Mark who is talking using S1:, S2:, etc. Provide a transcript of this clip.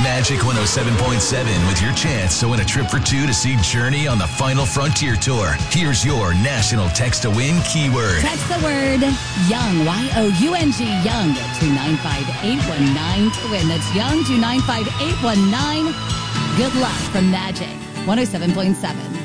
S1: Magic 107.7 with your chance to win a trip for two to see Journey on the Final Frontier Tour. Here's your national text to win keyword.
S2: Text the word Young, Y-O-U-N-G, Young, to 95819 to win. That's Young to 95819. Good luck from Magic 107.7.